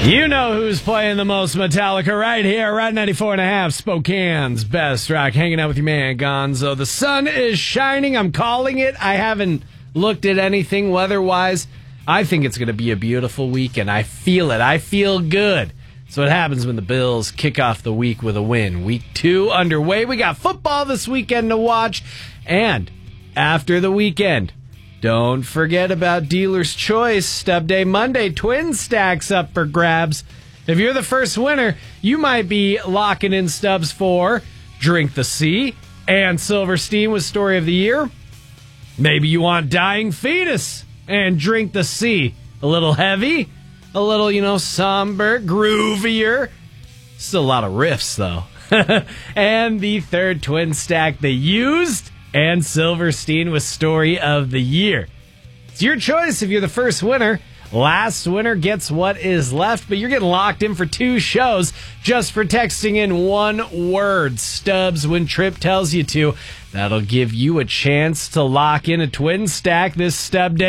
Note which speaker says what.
Speaker 1: You know who's playing the most Metallica right here, right 94.5, Spokane's best rock, hanging out with your man Gonzo. The sun is shining. I'm calling it. I haven't looked at anything weather-wise. I think it's going to be a beautiful weekend. I feel it. I feel good. So what happens when the Bills kick off the week with a win? Week 2 underway. We got football this weekend to watch. And after the weekend, don't forget about Dealer's Choice. Stub Day Monday, twin stacks up for grabs. If you're the first winner, you might be locking in stubs for Drink the Sea and Silverstein with Story of the Year. Maybe you want Dying Fetus and Drink the Sea. A little heavy, a little, somber, groovier. Still a lot of riffs, though. And the third twin stack, The Used and Silverstein with Story of the Year. It's your choice if you're the first winner. Last winner gets what is left, but you're getting locked in for 2 shows just for texting in one word, Stubbs, when Trip tells you to. That'll give you a chance to lock in a twin stack this Stub Day.